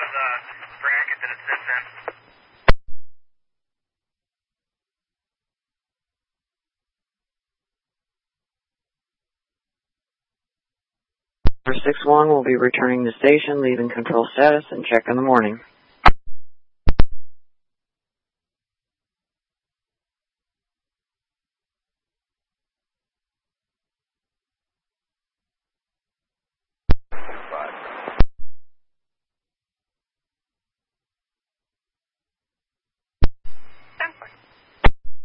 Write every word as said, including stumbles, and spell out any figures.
the bracket that it sits in. six one will be returning to station, leaving control status, and check in the morning.